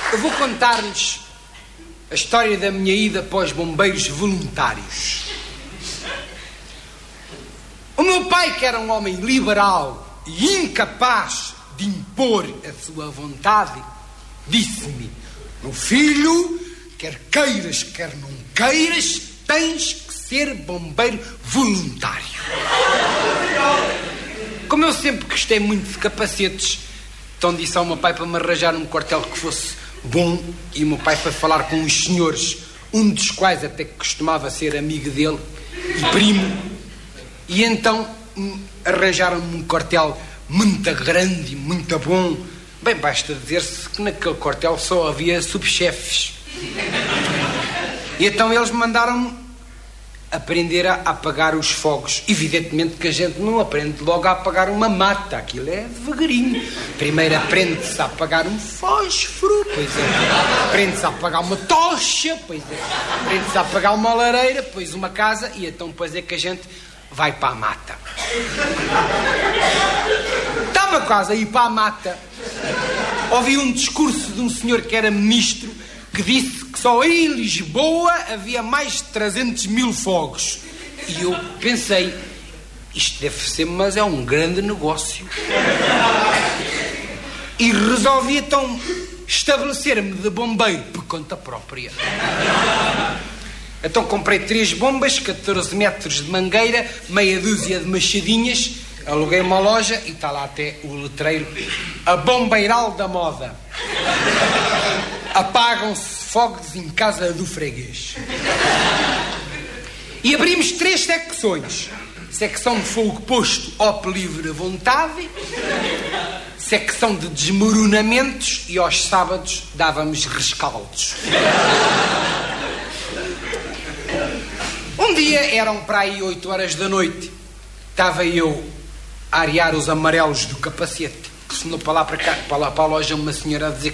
Eu vou contar-lhes a história da minha ida para os bombeiros voluntários. O meu pai, que era um homem liberal e incapaz de impor a sua vontade, disse-me: meu filho, quer queiras, quer não queiras, tens que ser bombeiro voluntário. Como eu sempre gostei muito de capacetes, então disse ao meu pai para me arranjar um quartel que fosse bom, e o meu pai foi falar com os senhores, um dos quais até que costumava ser amigo dele e primo, e então arranjaram-me um quartel muito grande e muito bom. Bem, basta dizer-se que naquele quartel só havia subchefes. E então eles mandaram-me aprender a apagar os fogos. Evidentemente que a gente não aprende logo a apagar uma mata, aquilo é devagarinho. Primeiro aprende-se a apagar um fósforo, pois é. Aprende-se a apagar uma tocha, pois é. Aprende-se a apagar uma lareira, pois uma casa, e então depois é que a gente vai para a mata. Estava quase a ir para a mata. Ouvi um discurso de um senhor que era ministro, que disse que só em Lisboa havia mais de 300 mil fogos. E eu pensei, isto deve ser, mas é um grande negócio. E resolvi então estabelecer-me de bombeiro por conta própria. Então comprei 3 bombas, 14 metros de mangueira, meia dúzia de machadinhas, aluguei uma loja e está lá até o letreiro: a Bombeiral da Moda. Apagam-se fogos em casa do freguês. E abrimos 3 secções: secção de fogo posto ao livre vontade, secção de desmoronamentos, e aos sábados dávamos rescaldos. Um dia, eram para aí 8 horas da noite, estava eu a arear os amarelos do capacete, que sonou para lá para cá, para lá para a loja, uma senhora a dizer